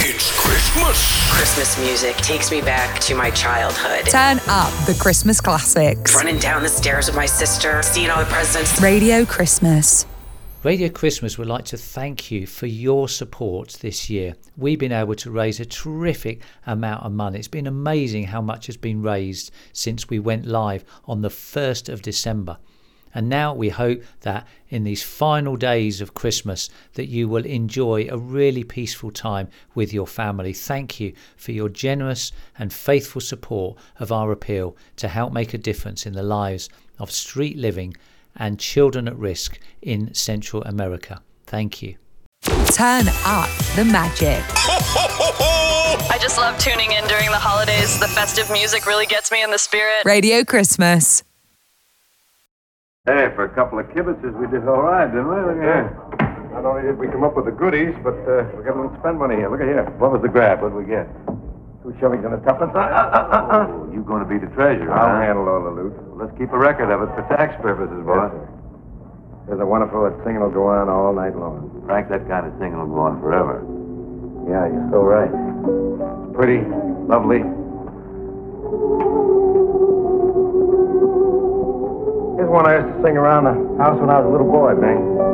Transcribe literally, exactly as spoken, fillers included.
It's Christmas. Christmas music takes me back to my childhood. Turn up the Christmas classics. Running down the stairs with my sister, seeing all the presents. Radio Christmas. Radio Christmas would like to thank you for your support this year. We've been able to raise a terrific amount of money. It's been amazing how much has been raised since we went live on the first of December. And now we hope that in these final days of Christmas that you will enjoy a really peaceful time with your family. Thank you for your generous and faithful support of our appeal to help make a difference in the lives of street living and children at risk in Central America. Thank you. Turn up the magic. I just love tuning in during the holidays. The festive music really gets me in the spirit. Radio Christmas. Hey, for a couple of kibitzes, we did all right, didn't we? Look at here. Not only did we come up with the goodies, but uh, we got a little spend money here. Look at here. What was the grab? What did we get? Two shillings and a tuppence. Uh, uh, uh, uh. Oh, you going to be the treasurer, I'll huh? handle all the loot. Well, let's keep a record of it for tax purposes, boy. Yes, sir. There's a wonderful that singing will go on all night long. Frank, that kind of thing will go on forever. Yeah, you're so right. It's pretty, lovely. Here's one I used to sing around the house when I was a little boy, Bing.